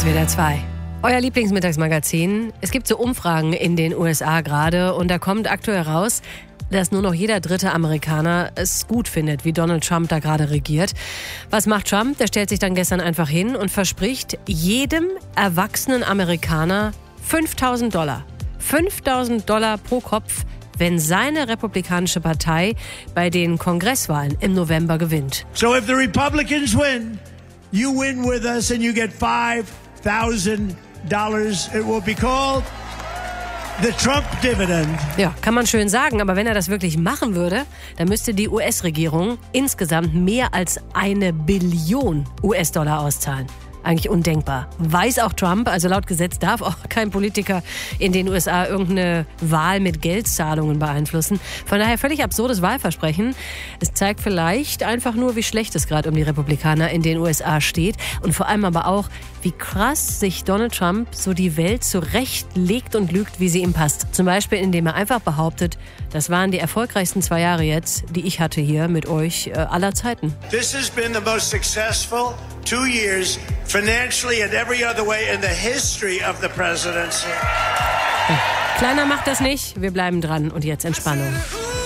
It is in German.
SWR 2. Euer Lieblingsmittagsmagazin. Es gibt so Umfragen in den USA gerade und da kommt aktuell raus, dass nur noch jeder dritte Amerikaner es gut findet, wie Donald Trump da gerade regiert. Was macht Trump? Der stellt sich dann gestern einfach hin und verspricht jedem erwachsenen Amerikaner $5.000. $5.000 pro Kopf, wenn seine republikanische Partei bei den Kongresswahlen im November gewinnt. So if the Republicans win, you win with us and you get $5,000. It will be called the Trump Dividend. Ja, kann man schön sagen, aber wenn er das wirklich machen würde, dann müsste die US-Regierung insgesamt mehr als $1 Billion auszahlen. Eigentlich undenkbar. Weiß auch Trump, also laut Gesetz darf auch kein Politiker in den USA irgendeine Wahl mit Geldzahlungen beeinflussen. Von daher völlig absurdes Wahlversprechen. Es zeigt vielleicht einfach nur, wie schlecht es gerade um die Republikaner in den USA steht und vor allem aber auch, wie krass sich Donald Trump so die Welt zurechtlegt und lügt, wie sie ihm passt. Zum Beispiel, indem er einfach behauptet, das waren die erfolgreichsten 2 Jahre jetzt, die ich hatte hier mit euch aller Zeiten. This has been the most successful 2 years financially and every other way in the history of the presidency. Kleiner macht das nicht. Wir bleiben dran und jetzt Entspannung.